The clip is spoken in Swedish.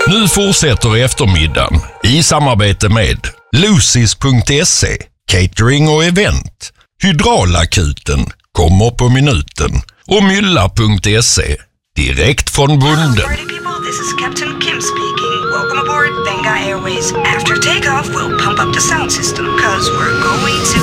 Nu fortsätter eftermiddagen i samarbete med Lucis.se, catering och event, Hydraulakuten, kommer på minuten och Mylla.se, direkt från bunden. Party people, this is Captain Kim speaking. Welcome aboard Benga Airways. After takeoff, we'll pump up the sound system, cause we're going to